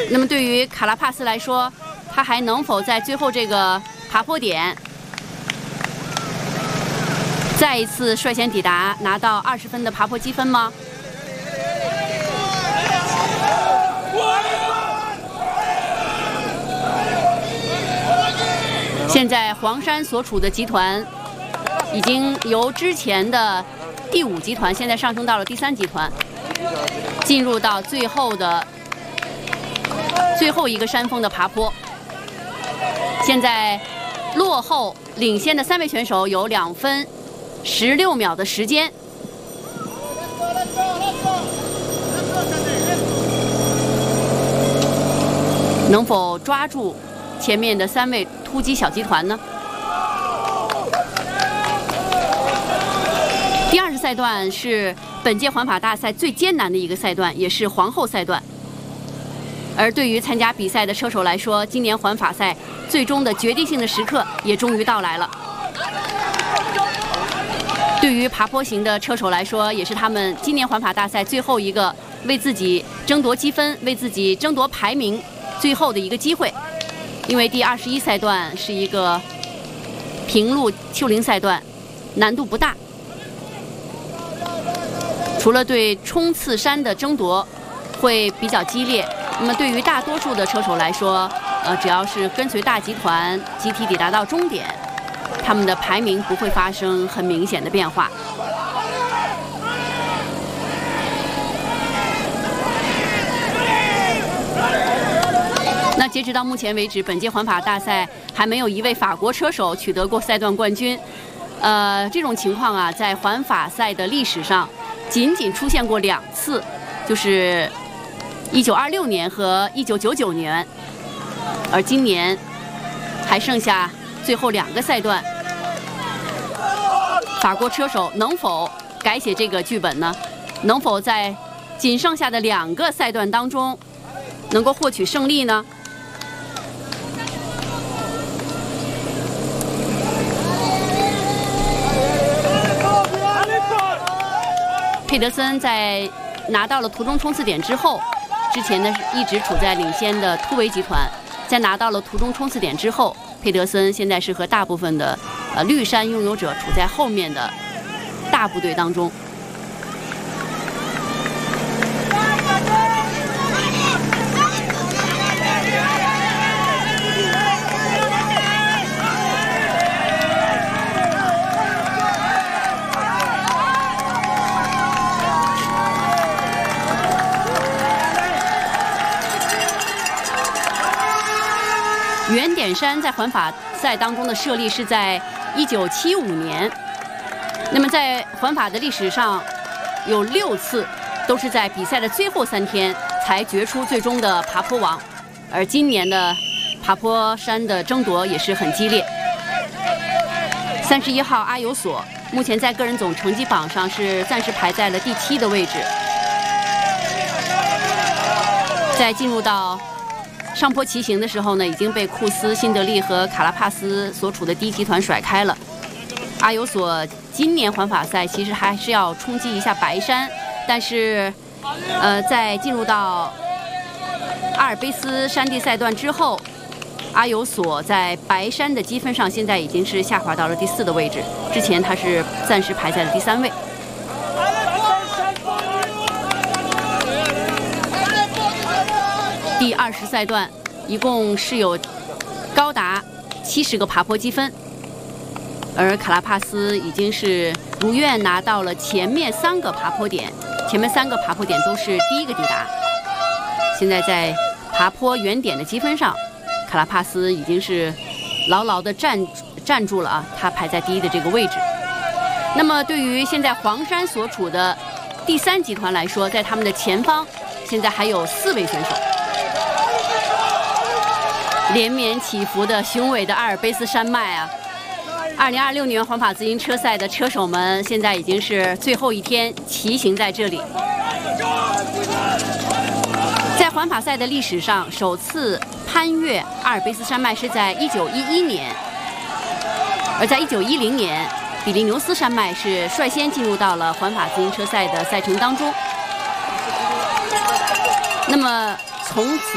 那么对于卡拉帕斯来说，他还能否在最后这个爬坡点再一次率先抵达，拿到20分的爬坡积分吗？现在黄山所处的集团已经由之前的第5集团，现在上升到了第3集团，进入到最后一个山峰的爬坡。现在落后领先的3位选手有2分16秒的时间。能否抓住前面的3位突击小集团呢？第20赛段是本届环法大赛最艰难的一个赛段，也是皇后赛段。而对于参加比赛的车手来说，今年环法赛最终的决定性的时刻也终于到来了。对于爬坡型的车手来说，也是他们今年环法大赛最后一个为自己争夺积分、为自己争夺排名最后的一个机会。因为第21赛段是一个平路丘陵赛段，难度不大。除了对冲刺山的争夺会比较激烈，那么对于大多数的车手来说，只要是跟随大集团集体抵达到终点，他们的排名不会发生很明显的变化。那截止到目前为止，本届环法大赛还没有一位法国车手取得过赛段冠军。这种情况啊，在环法赛的历史上仅仅出现过2次，就是1926年和1999年，而今年还剩下最后2个赛段，法国车手能否改写这个剧本呢？能否在仅剩下的2个赛段当中能够获取胜利呢？佩德森在拿到了途中冲刺点之后，之前呢一直处在领先的突围集团，在拿到了途中冲刺点之后，佩德森现在是和大部分的绿山拥有者处在后面的大部队当中。原点山在环法赛当中的设立是在1975年，那么在环法的历史上有6次都是在比赛的最后3天才决出最终的爬坡王，而今年的爬坡山的争夺也是很激烈。31号阿尤索目前在个人总成绩榜上是暂时排在了第7的位置，在进入到上坡骑行的时候呢，已经被库斯、辛德利和卡拉帕斯所处的第1集团甩开了。阿尤索今年环法赛其实还是要冲击一下白山，但是在进入到阿尔卑斯山地赛段之后，阿尤索在白山的积分上现在已经是下滑到了第4的位置，之前他是暂时排在了第3位。第20赛段一共是有高达70个爬坡积分，而卡拉帕斯已经是如愿拿到了前面3个爬坡点，前面3个爬坡点都是第1个抵达。现在在爬坡原点的积分上，卡拉帕斯已经是牢牢地站住了啊，他排在第1的这个位置。那么对于现在黄山所处的第3集团来说，在他们的前方现在还有4位选手。连绵起伏的雄伟的阿尔卑斯山脉啊！2026年环法自行车赛的车手们现在已经是最后一天骑行在这里。在环法赛的历史上，首次攀越阿尔卑斯山脉是在1911年，而在1910年，比利牛斯山脉是率先进入到了环法自行车赛的赛程当中。那么从此